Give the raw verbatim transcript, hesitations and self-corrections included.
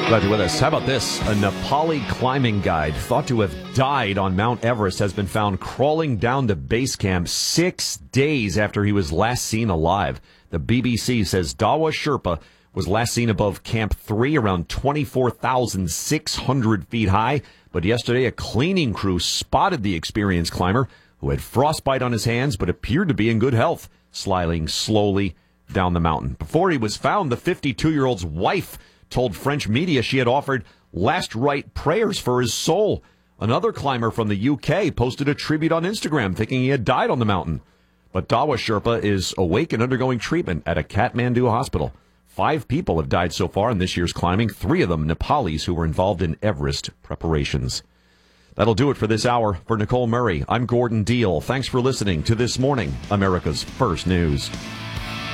Glad you're with us. How about this? A Nepali climbing guide thought to have died on Mount Everest has been found crawling down to base camp six days after he was last seen alive. The B B C says Dawa Sherpa was last seen above Camp three around twenty-four thousand six hundred feet high. But yesterday, a cleaning crew spotted the experienced climber who had frostbite on his hands but appeared to be in good health, sliding slowly down the mountain. Before he was found, the fifty-two-year-old's wife told French media she had offered last rite prayers for his soul. Another climber from the U K posted a tribute on Instagram thinking he had died on the mountain. But Dawa Sherpa is awake and undergoing treatment at a Kathmandu hospital. Five people have died so far in this year's climbing, three of them Nepalis who were involved in Everest preparations. That'll do it for this hour. For Nicole Murray, I'm Gordon Deal. Thanks for listening to This Morning, America's First News.